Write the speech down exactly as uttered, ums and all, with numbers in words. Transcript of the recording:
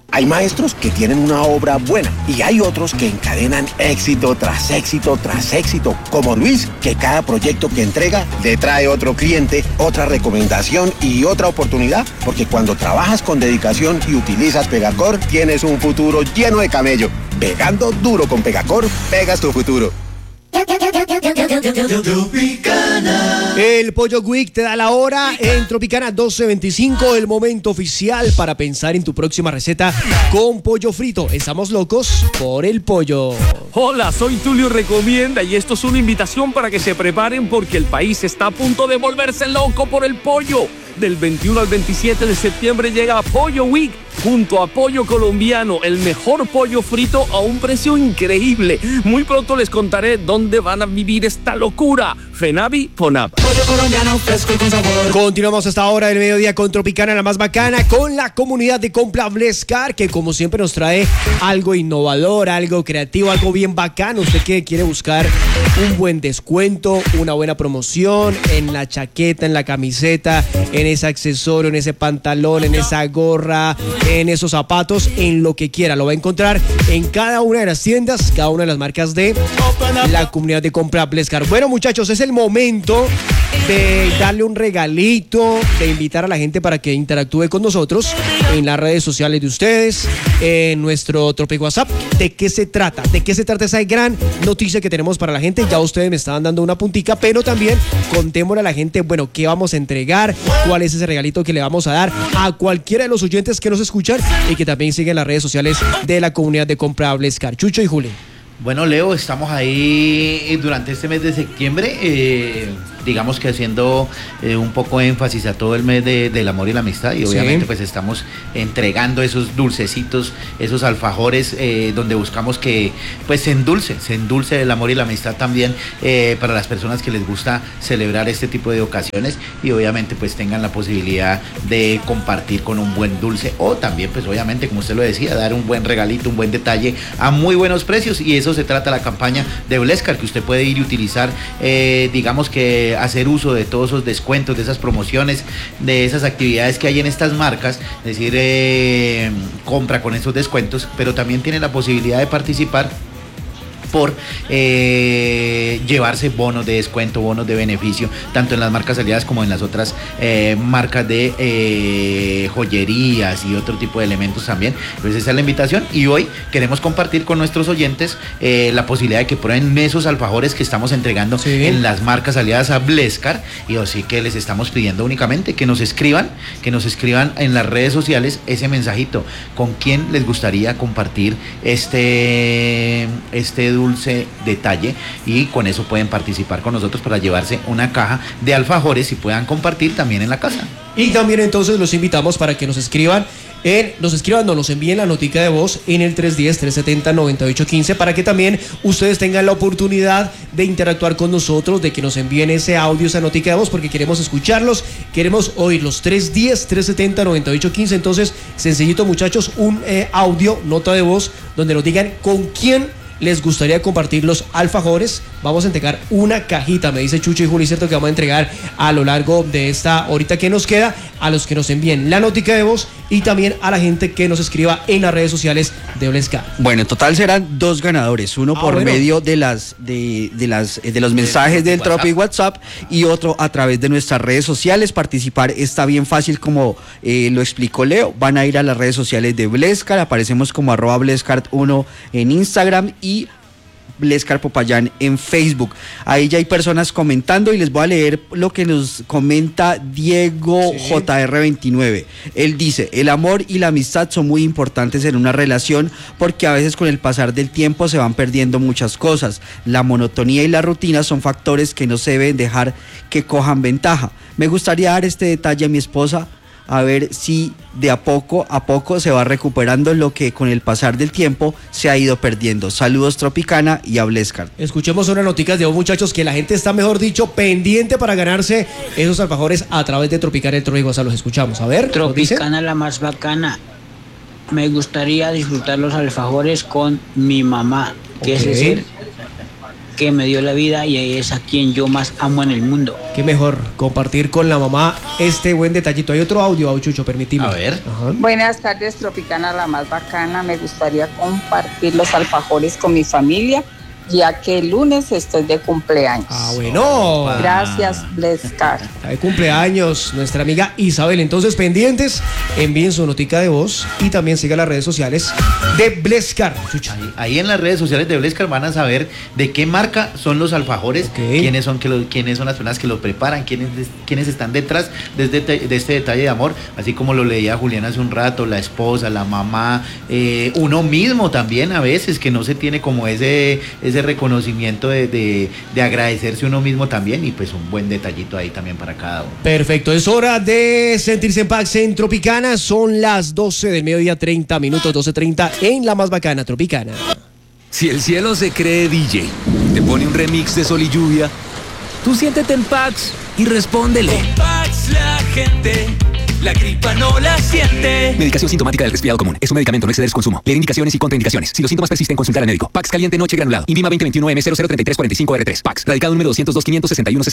Hay maestros que tienen una obra buena y hay otros que encadenan éxito tras éxito tras éxito, como Luis, que cada proyecto que entrega le trae otro cliente, otra recomendación y otra oportunidad, porque cuando trabajas con dedicación y utilizas Pegacor, tienes un futuro lleno de camello. Pegando duro con Pegacor, pegas tu futuro. El Pollo Week te da la hora en Tropicana doce veinticinco, el momento oficial para pensar en tu próxima receta con pollo frito. Estamos locos por el pollo. Hola, soy Tulio Recomienda y esto es una invitación para que se preparen porque el país está a punto de volverse loco por el pollo. Del veintiuno al veintisiete de septiembre llega Pollo Week junto a Pollo Colombiano, el mejor pollo frito a un precio increíble. Muy pronto les contaré dónde van a vivir esta locura. Fenavi, Ponap. Pollo colombiano fresco y con sabor. Continuamos hasta ahora del mediodía con Tropicana, la más bacana, con la comunidad de Compra Blescar, que como siempre nos trae algo innovador, algo creativo, algo bien bacano. Usted que quiere buscar un buen descuento, una buena promoción en la chaqueta, en la camiseta, en ese accesorio, en ese pantalón, en esa gorra, en esos zapatos, en lo que quiera. Lo va a encontrar en cada una de las tiendas, cada una de las marcas de la comunidad de Compra Blescar. Bueno, muchachos, es el momento de darle un regalito, de invitar a la gente para que interactúe con nosotros en las redes sociales de ustedes, en nuestro Tropic WhatsApp. ¿De qué se trata? ¿De qué se trata esa gran noticia que tenemos para la gente? Ya ustedes me estaban dando una puntica, pero también contémosle a la gente, bueno, qué vamos a entregar, cuál es ese regalito que le vamos a dar a cualquiera de los oyentes que nos escuchan y que también siguen las redes sociales de la comunidad de Compra Blescar. Chucho y Juli. Bueno, Leo, estamos ahí durante este mes de septiembre, eh, digamos que haciendo eh, un poco de énfasis a todo el mes de, del amor y la amistad, y obviamente sí, pues estamos entregando esos dulcecitos, esos alfajores, eh, donde buscamos que pues se endulce, se endulce el amor y la amistad también eh, para las personas que les gusta celebrar este tipo de ocasiones y obviamente pues tengan la posibilidad de compartir con un buen dulce o también pues obviamente, como usted lo decía, dar un buen regalito, un buen detalle a muy buenos precios, y eso se trata la campaña de Blescar, que usted puede ir y utilizar, eh, digamos que hacer uso de todos esos descuentos, de esas promociones, de esas actividades que hay en estas marcas, es decir, eh, compra con esos descuentos, pero también tiene la posibilidad de participar por eh, llevarse bonos de descuento, bonos de beneficio, tanto en las marcas aliadas como en las otras eh, marcas de eh, joyerías y otro tipo de elementos también. Entonces esa es la invitación, y hoy queremos compartir con nuestros oyentes eh, la posibilidad de que prueben esos alfajores que estamos entregando sí. en las marcas aliadas a Blescar, y así que les estamos pidiendo únicamente que nos escriban, que nos escriban en las redes sociales ese mensajito, con quién les gustaría compartir este este dulce detalle, y con eso pueden participar con nosotros para llevarse una caja de alfajores y puedan compartir también en la casa. Y también entonces los invitamos para que nos escriban en, nos escriban, no, nos envíen la notica de voz en el tres uno cero, tres siete cero, nueve ocho uno cinco para que también ustedes tengan la oportunidad de interactuar con nosotros, de que nos envíen ese audio, esa notica de voz, porque queremos escucharlos, queremos oírlos. Tres uno cero, tres siete cero, nueve ocho uno cinco. Entonces, sencillito, muchachos, un eh, audio, nota de voz, donde nos digan con quién les gustaría compartir los alfajores. Vamos a entregar una cajita, me dice Chucho y Juli, cierto que vamos a entregar a lo largo de esta horita que nos queda, a los que nos envíen la notica de voz y también a la gente que nos escriba en las redes sociales de Blescar. Bueno, en total serán dos ganadores, uno ah, por bueno. medio de las de, de las de los mensajes del Tropic WhatsApp y otro a través de nuestras redes sociales. Participar está bien fácil, como eh, lo explicó Leo. Van a ir a las redes sociales de Blescar, aparecemos como arroba Blescar uno en Instagram y y Blescar Popayán en Facebook. Ahí ya hay personas comentando y les voy a leer lo que nos comenta Diego sí. J R veintinueve. Él dice: el amor y la amistad son muy importantes en una relación porque a veces con el pasar del tiempo se van perdiendo muchas cosas. La monotonía y la rutina son factores que no se deben dejar que cojan ventaja. Me gustaría dar este detalle a mi esposa, a ver si de a poco a poco se va recuperando lo que con el pasar del tiempo se ha ido perdiendo. Saludos Tropicana y a Blescar. Escuchemos unas noticas de hoy, muchachos, que la gente está, mejor dicho, pendiente para ganarse esos alfajores a través de Tropicana el Tropic WhatsApp. Los escuchamos, a ver. Tropicana la más bacana. Me gustaría disfrutar los alfajores con mi mamá, que okay. es decir, que me dio la vida y es a quien yo más amo en el mundo. Qué mejor compartir con la mamá este buen detallito. Hay otro audio, Chucho, permitime. A ver. Ajá. Buenas tardes, Tropicana, la más bacana. Me gustaría compartir los alfajores con mi familia, ya que el lunes estoy de cumpleaños. Ah, bueno. Gracias, Blescar. De cumpleaños nuestra amiga Isabel. Entonces, pendientes, envíen su notica de voz y también sigan las redes sociales de Blescar. Ahí, ahí en las redes sociales de Blescar van a saber de qué marca son los alfajores, Okay. quiénes son que los, quiénes son las personas que los preparan, quiénes, quiénes están detrás de este, de este detalle de amor, así como lo leía Julián hace un rato, la esposa, la mamá, eh, uno mismo también a veces, que no se tiene como ese, ese reconocimiento de, de, de agradecerse uno mismo también, y pues un buen detallito ahí también para cada uno. Perfecto, es hora de sentirse en paz en Tropicana. Son las doce del mediodía, treinta minutos, doce treinta en la más bacana Tropicana. Si el cielo se cree D J, te pone un remix de Sol y Lluvia, tú siéntete en Pax y respóndele. Con Pax la gente, la gripa no la siente. Medicación sintomática del resfriado común. Es un medicamento, no exceder su consumo. Leer indicaciones y contraindicaciones. Si los síntomas persisten, consultar al médico. Pax caliente noche granulado. Invima veinte veintiuno M cero cero tres tres cuatro cinco R tres. Pax. Radicado número doscientos dos quinientos sesenta y uno